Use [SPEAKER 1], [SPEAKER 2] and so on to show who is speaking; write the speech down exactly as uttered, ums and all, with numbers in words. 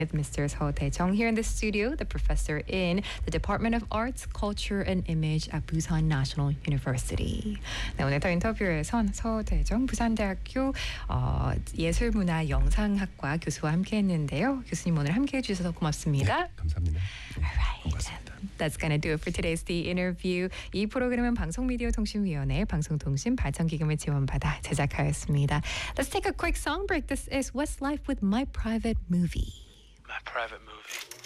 [SPEAKER 1] with Mister Seo Tae-jung here in the studio, the professor in the Department of Arts, Culture and Image at Busan National University. 네, 오늘 더 인터뷰에선 서대정 부산대학교 어, 예술문화영상학과 교수와 함께했는데요. 교수님 오늘 함께해 주셔서 고맙습니다.
[SPEAKER 2] 네, 감사합니다. 네,
[SPEAKER 1] Alright.
[SPEAKER 2] 반갑습니다.
[SPEAKER 1] That's gonna do it for today's The Interview. 이 프로그램은 방송미디어통신위원회 방송통신 발전기금을 지원받아 제작하였습니다. Let's take a quick song break. This is What's Life with My Private Movie.
[SPEAKER 3] My private movie.